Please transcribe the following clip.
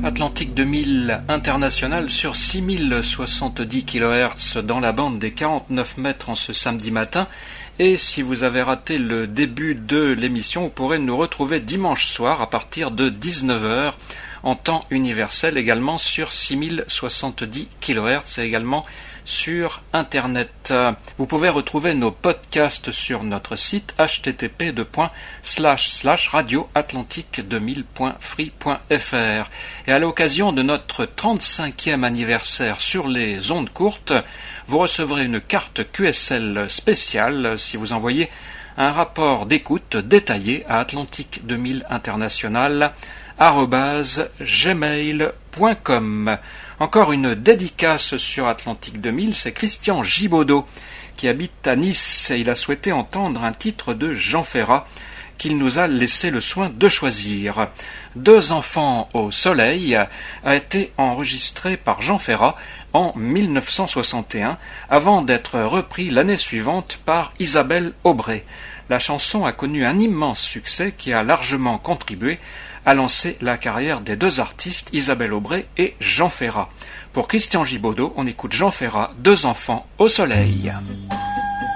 Atlantique 2000 international sur 6070 kHz dans la bande des 49 mètres en ce samedi matin. Et si vous avez raté le début de l'émission, vous pourrez nous retrouver dimanche soir à partir de 19h en temps universel, également sur 6070 kHz et également sur Internet. Vous pouvez retrouver nos podcasts sur notre site http://radioatlantique2000.free.fr. Et à l'occasion de notre 35e anniversaire sur les ondes courtes, vous recevrez une carte QSL spéciale si vous envoyez un rapport d'écoute détaillé à Atlantique 2000 International @gmail.com. Encore une dédicace sur Atlantique 2000, c'est Christian Gibaudot qui habite à Nice et il a souhaité entendre un titre de Jean Ferrat qu'il nous a laissé le soin de choisir. 2 enfants au soleil a été enregistré par Jean Ferrat en 1961 avant d'être repris l'année suivante par Isabelle Aubray. La chanson a connu un immense succès qui a largement contribué à lancer la carrière des 2 artistes, Isabelle Aubray et Jean Ferrat. Pour Christian Gibaudot, on écoute Jean Ferrat, 2 enfants au soleil.